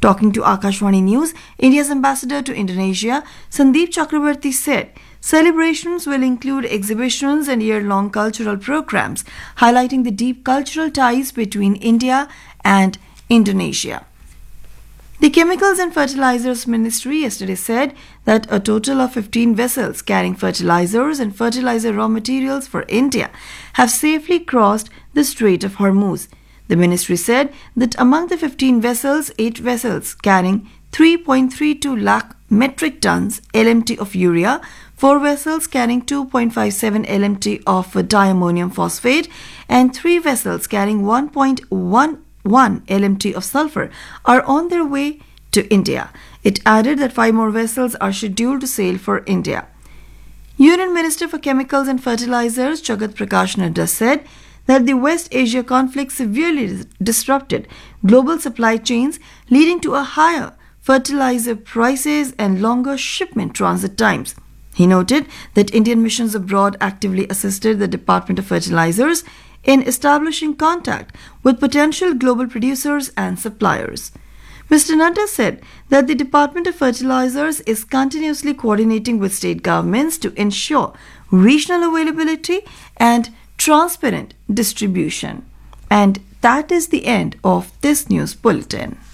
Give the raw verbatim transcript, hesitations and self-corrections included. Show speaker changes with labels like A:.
A: Talking to Akashvani News, India's ambassador to Indonesia, Sandeep Chakrabarti said celebrations will include exhibitions and year-long cultural programs, highlighting the deep cultural ties between India and Indonesia. The Chemicals and Fertilizers Ministry yesterday said that a total of fifteen vessels carrying fertilizers and fertilizer raw materials for India have safely crossed the Strait of Hormuz. The ministry said that among the fifteen vessels, eight vessels carrying three point three two lakh metric tons L M T of urea, four vessels carrying two point five seven L M T of diammonium phosphate, and three vessels carrying one point one one L M T of sulfur are on their way to India. It added that five more vessels are scheduled to sail for India. Union Minister for Chemicals and Fertilizers Jagat Prakash Nadda said that the West Asia conflict severely disrupted global supply chains, leading to a higher fertilizer prices and longer shipment transit times. He noted that Indian missions abroad actively assisted the Department of Fertilizers in establishing contact with potential global producers and suppliers. Mister Nadda said that the Department of Fertilizers is continuously coordinating with state governments to ensure regional availability and transparent distribution. And that is the end of this news bulletin.